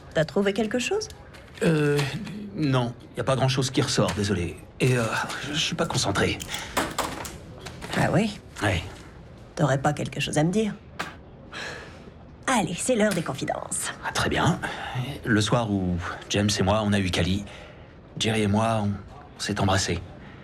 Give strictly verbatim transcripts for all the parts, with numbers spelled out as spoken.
T'as trouvé quelque chose? Euh... Non, y a pas grand-chose qui ressort, désolé. Et euh, je suis pas concentré. Ah oui? Ouais. T'aurais pas quelque chose à me dire? Allez, c'est l'heure des confidences. Ah, très bien. Le soir où James et moi, on a eu Cali, Jerry et moi, on, on s'est embrassés.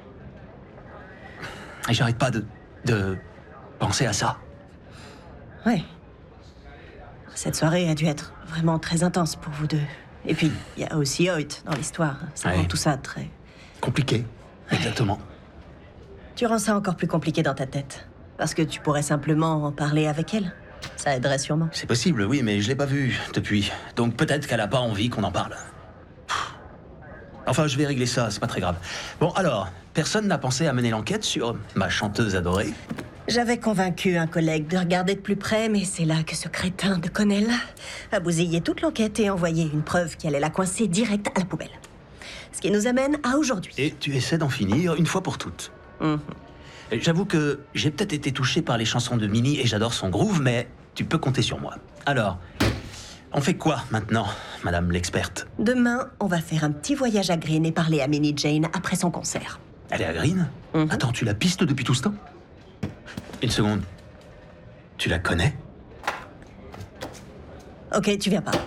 Et j'arrête pas de... de... penser à ça. Ouais. Cette soirée a dû être vraiment très intense pour vous deux. Et puis, il y a aussi Hoyt dans l'histoire. Ça Ouais. rend tout ça très... Compliqué. Exactement. Tu rends ça encore plus compliqué dans ta tête. Parce que tu pourrais simplement en parler avec elle. Ça aiderait sûrement. C'est possible, oui, mais je l'ai pas vue depuis. Donc peut-être qu'elle a pas envie qu'on en parle. Enfin, je vais régler ça, c'est pas très grave. Bon, alors, personne n'a pensé à mener l'enquête sur ma chanteuse adorée? J'avais convaincu un collègue de regarder de plus près, mais c'est là que ce crétin de Connell a bousillé toute l'enquête et envoyé une preuve qui allait la coincer direct à la poubelle. Ce qui nous amène à aujourd'hui. Et tu essaies d'en finir une fois pour toutes. Mhm. Et j'avoue que j'ai peut-être été touché par les chansons de Minnie et j'adore son groove, mais tu peux compter sur moi. Alors, on fait quoi maintenant, madame l'experte? Demain, on va faire un petit voyage à Green et parler à Minnie Jane après son concert. Elle est à Green? Mhm. Attends, tu la pistes depuis tout ce temps? Une seconde. Tu la connais? Ok, tu viens pas.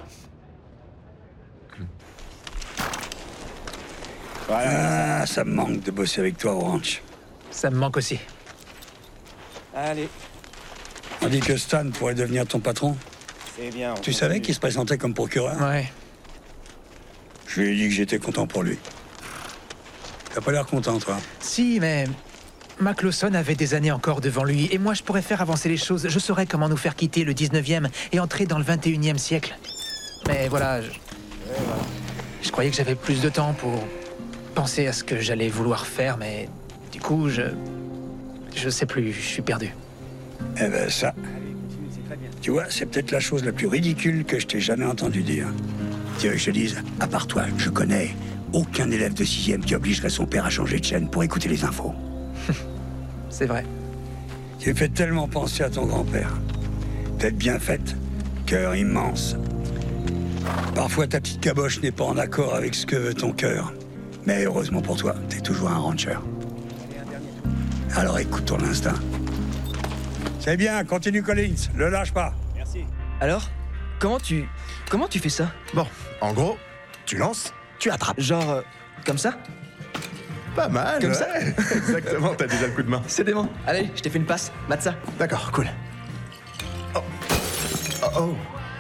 Ah, ça me manque de bosser avec toi au ranch. Ça me manque aussi. Allez, On dit que Stan pourrait devenir ton patron. c'est bien. on Tu savais continue. qu'il se présentait comme procureur? Ouais. Je lui ai dit que j'étais content pour lui. T'as pas l'air content, toi. Si, mais... Mac Lawson avait des années encore devant lui, et moi je pourrais faire avancer les choses. Je saurais comment nous faire quitter le dix-neuvième et entrer dans le vingt et unième siècle. Mais voilà, je... je croyais que j'avais plus de temps pour penser à ce que j'allais vouloir faire, mais du coup, je... Je sais plus, je suis perdu. Eh ben ça, Allez, continue, c'est très bien. tu vois, c'est peut-être la chose la plus ridicule que je t'ai jamais entendu dire. Tu veux que je te dise, à part toi, je connais aucun élève de sixième qui obligerait son père à changer de chaîne pour écouter les infos. C'est vrai. Tu me fais tellement penser à ton grand-père. Tête bien faite, cœur immense. Parfois, ta petite caboche n'est pas en accord avec ce que veut ton cœur. Mais heureusement pour toi, t'es toujours un rancher. Alors écoute ton instinct. C'est bien, continue Collins, le lâche pas. Merci. Alors, comment tu... Comment tu fais ça? Bon, en gros, tu lances, tu attrapes. Genre, euh, comme ça? Pas mal, Comme ouais. ça Exactement, t'as déjà le coup de main. C'est dément. Allez, je t'ai fait une passe. Mate ça. D'accord, cool. Oh. Oh, oh.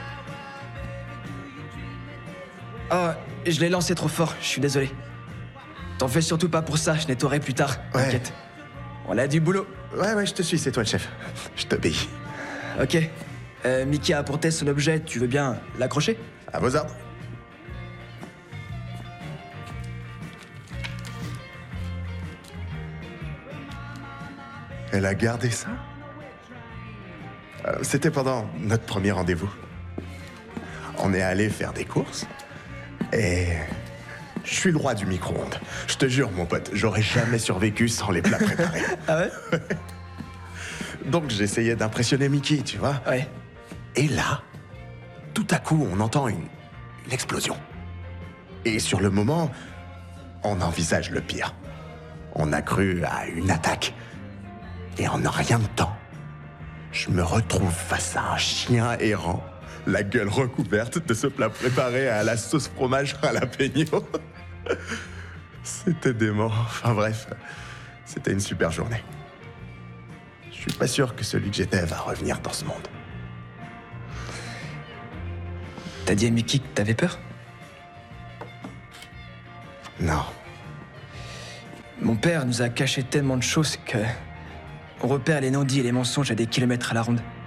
Oh, je l'ai lancé trop fort, je suis désolé. T'en fais surtout pas pour ça, je nettoierai plus tard. Ouais. T'inquiète. On a du boulot. Ouais, ouais, je te suis, c'est toi le chef. Je t'obéis. Ok. Euh, Mickey a apporté son objet, tu veux bien l'accrocher? À vos ordres. Elle a gardé ça? Euh, C'était pendant notre premier rendez-vous. On est allé faire des courses et je suis le roi du micro-ondes. Je te jure, mon pote, j'aurais jamais survécu sans les plats préparés. Ah ouais? Donc j'essayais d'impressionner Mickey, tu vois. Ouais. Et là, tout à coup, on entend une, une explosion. Et sur le moment, on envisage le pire. On a cru à une attaque. Et en un rien de temps, je me retrouve face à un chien errant, la gueule recouverte de ce plat préparé à la sauce fromage jalapeno. C'était dément. Enfin bref, c'était une super journée. Je suis pas sûr que celui que j'étais va revenir dans ce monde. T'as dit à Mickey que t'avais peur? Non. Mon père nous a caché tellement de choses que... On repère les non-dits et les mensonges à des kilomètres à la ronde.